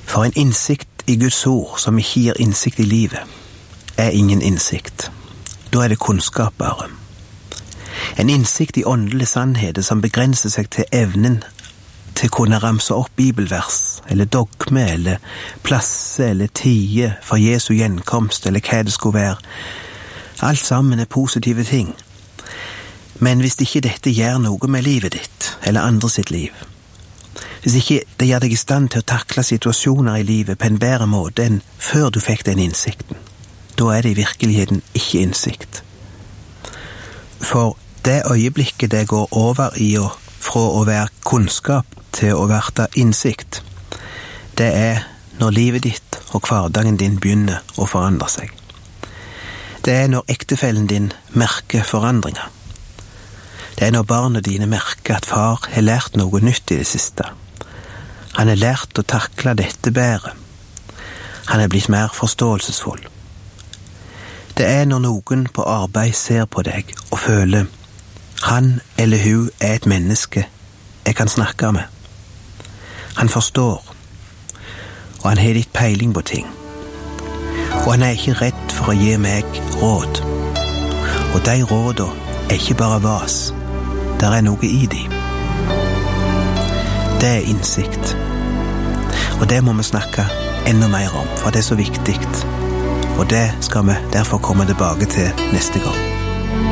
For en innsikt i Guds ord som ikke gir innsikt i livet, er ingen innsikt. Da er det kunnskap bare. En innsikt i åndelige sannheter som begrenser seg til evnen til å kunne ramse opp bibelvers, eller dogme, eller plasse, eller tie for Jesu gjenkomst, eller hva det skulle være. Alt sammen er positive ting. Men hvis ikke dette gjør noe med livet ditt, eller andre sitt liv, hvis ikke det gjør deg i stand til å takle situasjoner i livet på en bedre måte enn før du fikk den innsikten, da er det i virkeligheten ikke innsikt. For det øyeblikket det går over i og fra å være kunnskap til å være innsikt, det er når livet ditt og hverdagen din begynner å forandre seg. Det er når ektefellen din merker forandringer. Det er når barna dine merker at far har lært noe nytt i det siste. Han har lært å takle dette bedre. Han er blitt mer forståelsesfull. Det er når noen på arbeid ser på deg og føler han eller hun er et menneske jeg kan snakke med. Han forstår, og han har litt peiling på ting. Og han er ikke redd for å gi meg råd. Og de rådene er ikke bare vas, der er noe i de. Det er innsikt. Og det må vi snakke enda mer om, for det er så viktig. Og det skal vi derfor komme tilbake til neste gang.